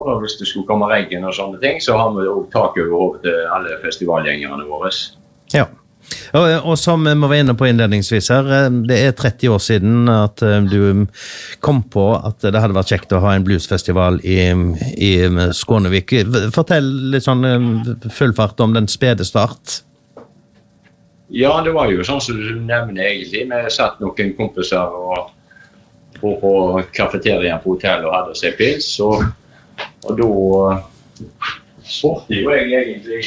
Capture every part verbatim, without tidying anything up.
og hvis det skulle komme regn og sånne ting, så har vi jo tak over hodet til alle festivalgjengerne våre. Ja. Og, og som vi var inne på innledningsvis her, det er tretti år siden at du kom på at det hadde vært kjekt å ha en bluesfestival i, i Skånevik. Fortell litt sånn fullfart om den spede start. Ja, det var jo sånn som du nevner egentlig. Vi satt noen kompiser og, på, på kafeterien på hotell og hadde seg pils, og, og da spurte jo jeg egentlig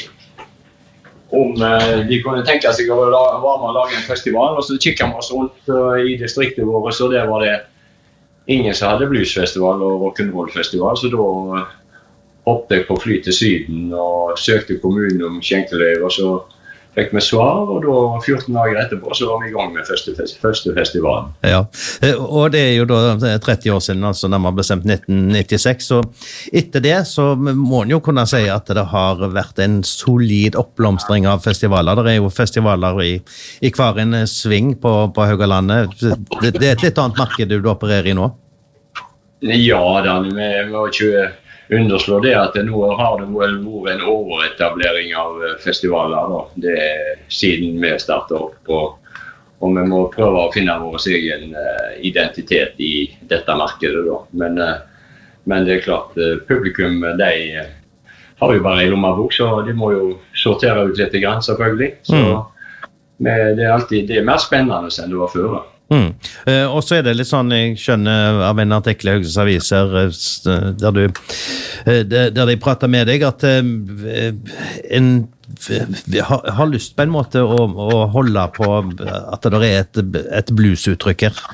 om uh, de kunne tenke seg å være med å lage en festival, og så kikket vi oss rundt uh, i distriktet vårt, så der var det ingen som hadde bluesfestival og rock'n'roll-festival, så da uh, hoppet jeg på fly til Syden og søkte kommunen om skjenkeløyve, og så fikk vi svar, og da fjorten dager etterpå så var vi i gang med første, første festivalen. Ja, og det er jo da tretti år siden, altså når man bestemt nitten nittiseks, så etter det så må man jo kunne si at det har vært en solid oppblomstring av festivaler. Det er jo festivaler i, i hver en sving på, på Haugalandet. Det, det er et litt annet marked du opererer i nå? Ja, Dan, vi må ikke underslå det at nå har det vel vært en overetablering av festivaler da. Det er siden vi startet opp, og, og vi må prøve å finne vår egen uh, identitet i dette markedet da. Men, uh, men det er klart, uh, publikum de uh, har jo bare en lommebok, så de må jo sortere ut litt grann selvfølgelig. Så mm. men det er alltid det er mer spennende enn det var før da. Mm. Uh, og så er det litt sånn, jeg skjønner av en artikkel i Haugesunds Aviser uh, der, du, uh, der de prater med deg at uh, en uh, har, har lyst på en måte å, å holde på at det er et, et bluesuttrykk her.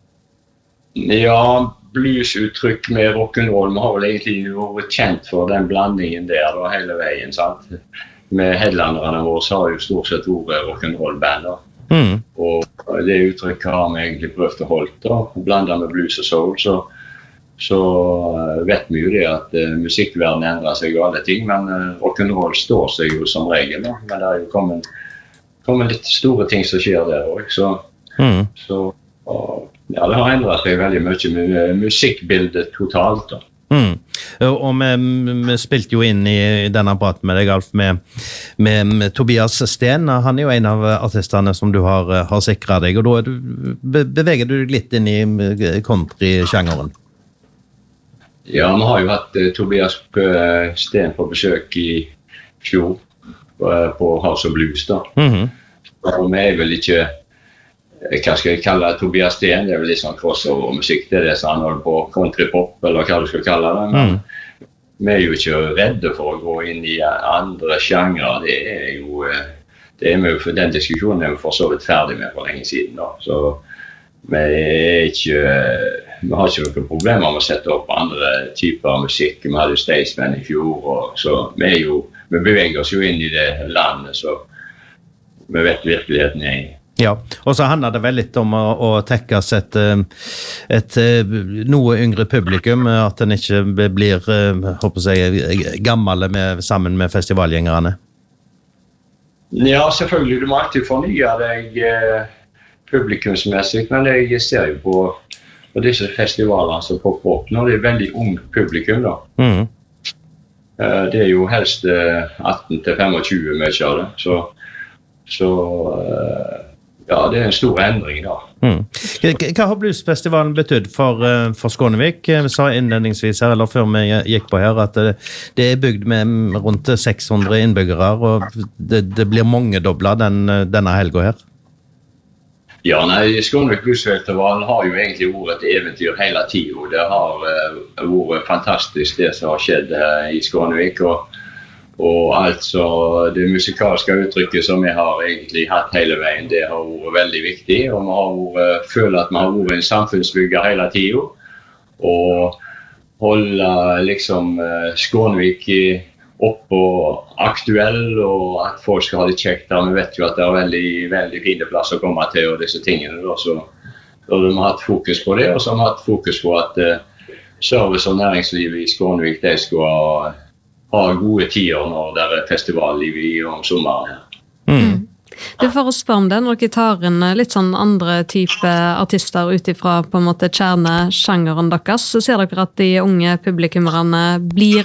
Ja, bluesuttrykk med rock'n'roll, vi har vel egentlig vært kjent for den blandingen der da, hele veien, sant? Med headlanderne våre har jo stort sett vært rock'n'roll-band da. Mm. Og det uttrykket har vi egentlig prøvd å holde da, blandet med blues og soul, så, så vet vi jo det at uh, musikkverden endrer seg og alle ting, men uh, rock'n'roll står seg jo som regel da. Men det er jo kommet, kommet litt store ting som skjer der også, så, mm. så og, ja, det har endret seg veldig mye med uh, musikkbildet totalt da. Mm. Og vi, vi spilte jo inn i denne praten med deg, Alf, med, med, med Tobias Sten. Han er jo en av artistene som du har, har sikret deg, og da du, beveger du deg litt inn i country-sjangeren. Ja, vi har jo hatt uh, Tobias Sten på besøk i fjor uh, på House of Blues da. Mm-hmm. Og vi er vel ikke hva skal jeg kalle det, Tobias Sten, det er vel litt sånn crossover-musikk, det er det som han holder på, countrypop, eller hva du skal kalle det, men mm. vi er jo ikke redde for å gå inn i andre sjangere, det er jo, det er jo, for den diskusjonen er vi for så vidt ferdig med for lenge siden da, så vi er ikke, vi har ikke noen problemer med å sette opp andre typer musikk, vi hadde jo Staysman i fjor, og så vi er jo, vi beveger oss jo inn i det landet, så vi vet virkeligheten er i. Ja, og så handler det vel litt om å, å tekkes et, et, et noe yngre publikum, at den ikke blir, håper jeg, gammel med, sammen med festivalgjengerne. Ja, selvfølgelig, du må alltid fornye deg eh, publikumsmessig, men jeg ser jo på, på disse festivalene som popper opp nå, det er veldig ung publikum da. Mm. Eh, det er jo helst eh, atten til femogtjue mye av det, så, så eh, ja, det er en stor endring da. Mm. Hva har bluesfestivalen betydd for, for Skånevik? Vi sa innledningsvis her, eller før vi gikk på her, at det, det er bygd med rundt seks hundre innbyggere, og det, det blir mange dobler den, denne helgen her. Ja, nei, Skånevik Bluesfestival har jo egentlig vært et eventyr hele tiden. Det har uh, vært fantastisk det som har skjedd uh, i Skånevik, og Og altså det musikalske uttrykket som vi har egentlig hatt hele veien, det har vært veldig viktig, og vi har vært, føler at vi har vært en samfunnsbygger hele tiden, og holde liksom Skånevik opp og aktuell, og at folk skal ha det kjekt der. Vi vet jo at det er veldig, veldig fine plasser å komme til og disse tingene da, så da har vi hatt fokus på det, og så har vi hatt fokus på at uh, service og næringslivet i Skånevik, de skal ha ha gode tider når det er festivalliv i om sommeren. Mm. Du får oss spørre om det, når dere tar inn litt sånn andre type artister utifra på en måte kjernesjangeren deres, så ser dere at de unge publikummerne blir